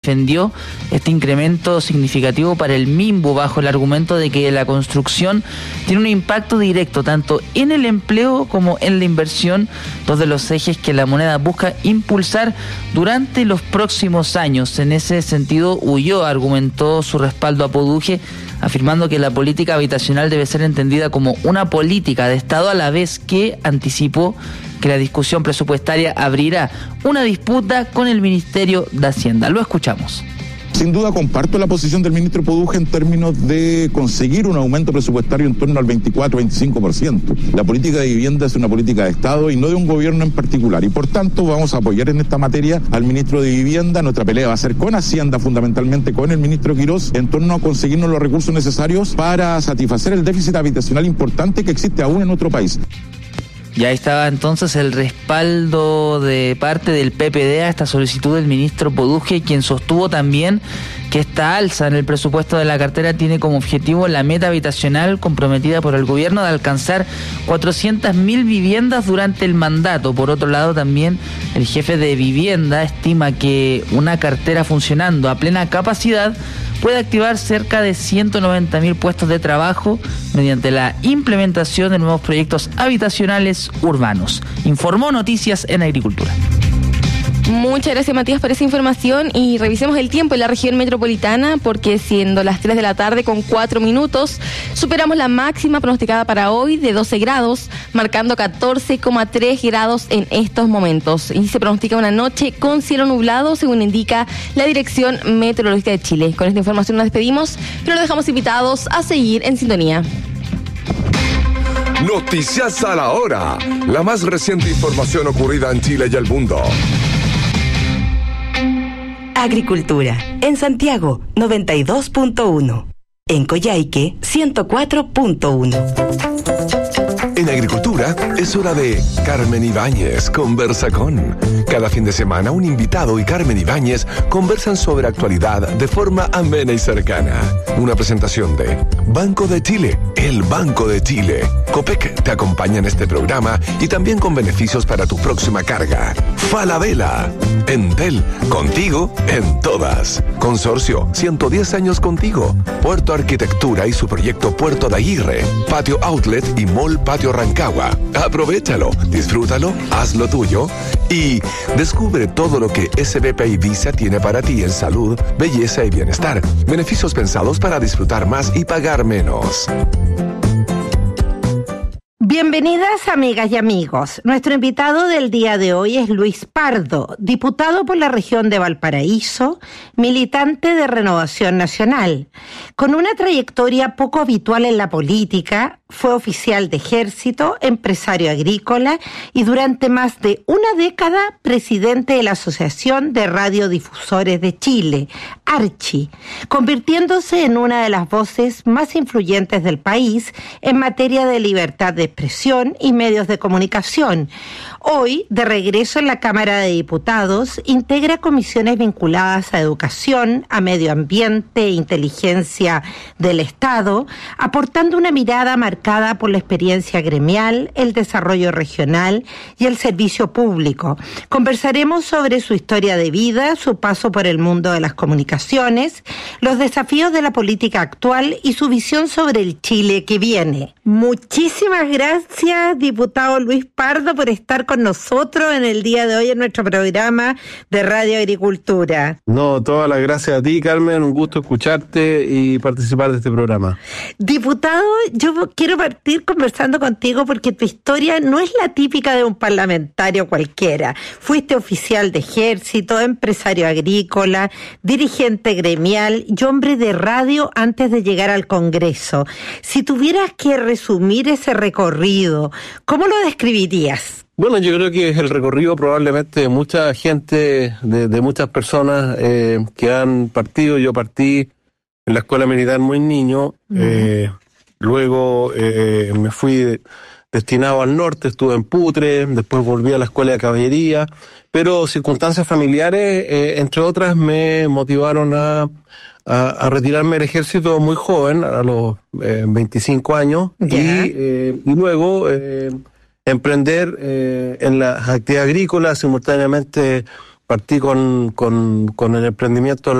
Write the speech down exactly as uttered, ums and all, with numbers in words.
defendió este incremento significativo para el Minbu bajo el argumento de que la construcción tiene un impacto directo tanto en el empleo como en la inversión, dos de los ejes que la moneda busca impulsar durante los próximos años. En ese sentido, Ulloa argumentó su respaldo a Poduje, afirmando que la política habitacional debe ser entendida como una política de Estado, a la vez que anticipó que la discusión presupuestaria abrirá una disputa con el Ministerio de Hacienda. Lo escuchamos. Sin duda comparto la posición del ministro Poduje en términos de conseguir un aumento presupuestario en torno al veinticuatro a veinticinco por ciento. La política de vivienda es una política de Estado y no de un gobierno en particular, y por tanto vamos a apoyar en esta materia al ministro de Vivienda. Nuestra pelea va a ser con Hacienda, fundamentalmente con el ministro Quirós, en torno a conseguirnos los recursos necesarios para satisfacer el déficit habitacional importante que existe aún en nuestro país. Y ahí estaba entonces el respaldo de parte del P P D a esta solicitud del ministro Poduje, quien sostuvo también que esta alza en el presupuesto de la cartera tiene como objetivo la meta habitacional comprometida por el gobierno de alcanzar cuatrocientas mil viviendas durante el mandato. Por otro lado, también el jefe de vivienda estima que una cartera funcionando a plena capacidad puede activar cerca de ciento noventa mil puestos de trabajo mediante la implementación de nuevos proyectos habitacionales urbanos. Informó Noticias en Agricultura. Muchas gracias, Matías, por esa información, y revisemos el tiempo en la región metropolitana, porque siendo las tres de la tarde con cuatro minutos, superamos la máxima pronosticada para hoy de doce grados, marcando catorce coma tres grados en estos momentos, y se pronostica una noche con cielo nublado, según indica la Dirección Meteorológica de Chile. Con esta información nos despedimos, pero los dejamos invitados a seguir en sintonía. Noticias a la hora, la más reciente información ocurrida en Chile y el mundo. Agricultura, en Santiago, noventa y dos punto uno. En Coyhaique, ciento cuatro punto uno. En Agricultura es hora de Carmen Ibáñez Conversa con. Cada fin de semana un invitado y Carmen Ibáñez conversan sobre actualidad de forma amena y cercana. Una presentación de Banco de Chile, el Banco de Chile. Copec te acompaña en este programa y también con beneficios para tu próxima carga. Falabella, Entel, contigo en todas. Consorcio, ciento diez años contigo. Puerto Arquitectura y su proyecto Puerto de Aguirre. Patio Outlet y Mall Patio Rancagua. Aprovechalo, disfrútalo, hazlo tuyo y descubre todo lo que S B P y Visa tiene para ti en salud, belleza y bienestar. Beneficios pensados para disfrutar más y pagar menos. Bienvenidas, amigas y amigos. Nuestro invitado del día de hoy es Luis Pardo, diputado por la región de Valparaíso, militante de Renovación Nacional. Con una trayectoria poco habitual en la política, fue oficial de ejército, empresario agrícola y durante más de una década presidente de la Asociación de Radiodifusores de Chile, ARCHI, convirtiéndose en una de las voces más influyentes del país en materia de libertad de expresión y medios de comunicación. Hoy, de regreso en la Cámara de Diputados, integra comisiones vinculadas a educación, a medio ambiente e inteligencia del Estado, aportando una mirada marcada por la experiencia gremial, el desarrollo regional y el servicio público. Conversaremos sobre su historia de vida, su paso por el mundo de las comunicaciones, los desafíos de la política actual y su visión sobre el Chile que viene. Muchísimas gracias, diputado Luis Pardo, por estar con nosotros en el día de hoy en nuestro programa de Radio Agricultura. No, todas las gracias a ti, Carmen, un gusto escucharte y participar de este programa. Diputado, yo quiero partir conversando contigo porque tu historia no es la típica de un parlamentario cualquiera. Fuiste oficial de ejército, empresario agrícola, dirigente gremial y hombre de radio antes de llegar al Congreso. Si tuvieras que resumir ese recorrido, ¿cómo lo describirías? Bueno, yo creo que es el recorrido probablemente de mucha gente, de, de muchas personas eh, que han partido. Yo partí en la escuela militar muy niño, uh-huh. eh, luego eh, me fui destinado al norte, estuve en Putre, después volví a la escuela de caballería, pero circunstancias familiares, eh, entre otras, me motivaron a, a, a retirarme del ejército muy joven, a los eh, veinticinco años, yeah. y, eh, y luego eh, emprender eh, en la actividad agrícola. Simultáneamente partí con, con, con el emprendimiento